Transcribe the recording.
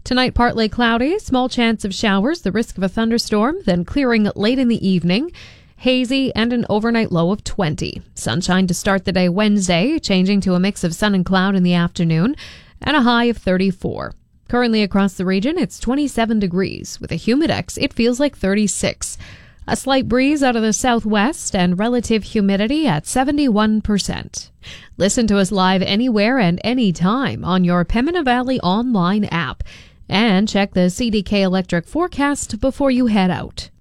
Tonight, partly cloudy, small chance of showers, the risk of a thunderstorm, then clearing late in the evening. Hazy and an overnight low of 20. Sunshine to start the day Wednesday, changing to a mix of sun and cloud in the afternoon, and a high of 34. Currently across the region, it's 27 degrees. With a humidex, it feels like 36. A slight breeze out of the southwest and relative humidity at 71%. Listen to us live anywhere and anytime on your Pembina Valley online app. And check the CDK Electric forecast before you head out.